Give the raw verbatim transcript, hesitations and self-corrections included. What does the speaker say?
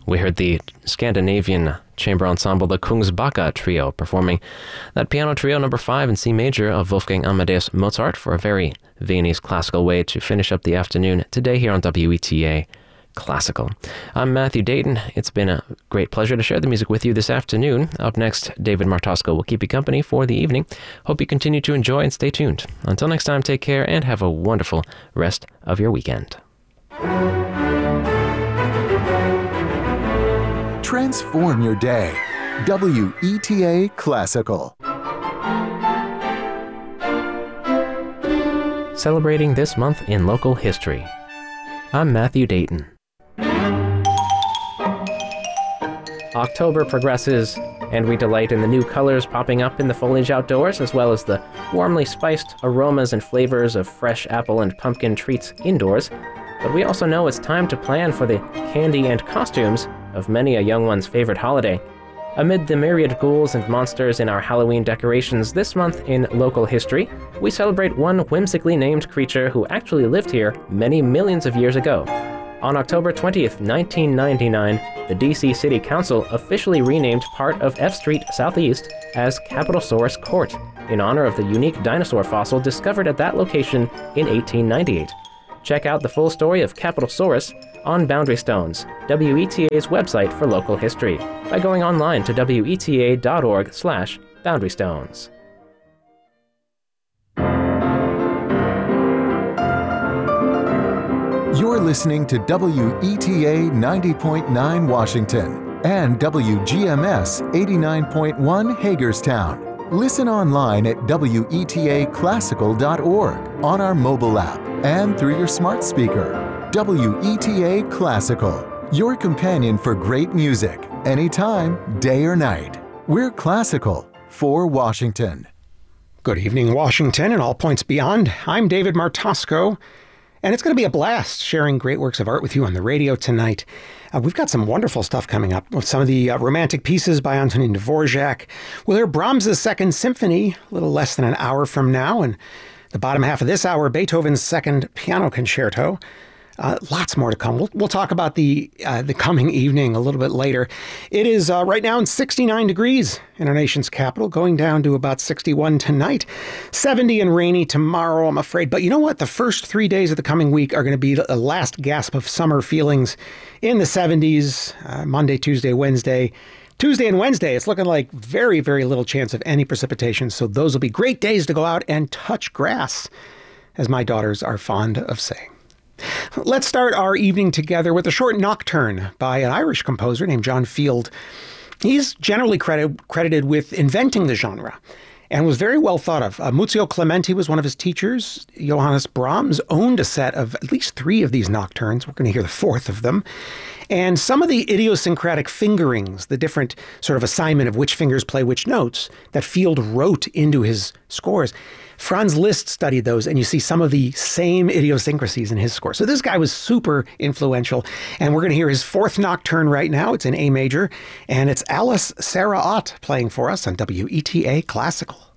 We heard the Scandinavian chamber ensemble, the Kungsbacka Trio, performing that piano trio number five in C major of Wolfgang Amadeus Mozart for a very Viennese classical way to finish up the afternoon today here on W E T A Classical. I'm Matthew Dayton. It's been a great pleasure to share the music with you this afternoon. Up next, David Martosco will keep you company for the evening. Hope you continue to enjoy and stay tuned. Until next time, take care and have a wonderful rest of your weekend. Transform your day. W E T A Classical. Celebrating this month in local history. I'm Matthew Dayton. October progresses, and we delight in the new colors popping up in the foliage outdoors, as well as the warmly spiced aromas and flavors of fresh apple and pumpkin treats indoors. But we also know it's time to plan for the candy and costumes of many a young one's favorite holiday. Amid the myriad ghouls and monsters in our Halloween decorations this month in local history, we celebrate one whimsically named creature who actually lived here many millions of years ago. On October twentieth, nineteen ninety-nine, the D C City Council officially renamed part of F Street Southeast as Capitosaurus Court in honor of the unique dinosaur fossil discovered at that location in eighteen ninety-eight. Check out the full story of Capitosaurus on Boundary Stones, W E T A's website for local history, by going online to W E T A dot org slash Boundary Stones. You're listening to W E T A ninety point nine Washington and W G M S eighty-nine point one Hagerstown. Listen online at W E T A classical dot org, on our mobile app, and through your smart speaker. W E T A Classical, your companion for great music, anytime, day or night. We're classical for Washington. Good evening, Washington, and all points beyond. I'm David Martosco, and it's going to be a blast sharing great works of art with you on the radio tonight. Uh, we've got some wonderful stuff coming up with some of the uh, romantic pieces by Antonin Dvorak. We'll hear Brahms' Second Symphony a little less than an hour from now, and the bottom half of this hour, Beethoven's Second Piano Concerto. Uh, lots more to come. We'll, we'll talk about the uh, the coming evening a little bit later. It is uh, right now in sixty-nine degrees in our nation's capital, going down to about sixty-one tonight, seventy and rainy tomorrow, I'm afraid. But you know what? The first three days of the coming week are going to be the last gasp of summer feelings in the seventies, uh, Monday, Tuesday, Wednesday. Tuesday and Wednesday, it's looking like very, very little chance of any precipitation. So those will be great days to go out and touch grass, as my daughters are fond of saying. Let's start our evening together with a short nocturne by an Irish composer named John Field. He's generally credit, credited with inventing the genre and was very well thought of. Uh, Muzio Clementi was one of his teachers. Johannes Brahms owned a set of at least three of these nocturnes. We're going to hear the fourth of them. And some of the idiosyncratic fingerings, the different sort of assignment of which fingers play which notes, that Field wrote into his scores. Franz Liszt studied those, and you see some of the same idiosyncrasies in his score. So this guy was super influential, and we're going to hear his fourth nocturne right now. It's in A major, and it's Alice Sarah Ott playing for us on W E T A Classical.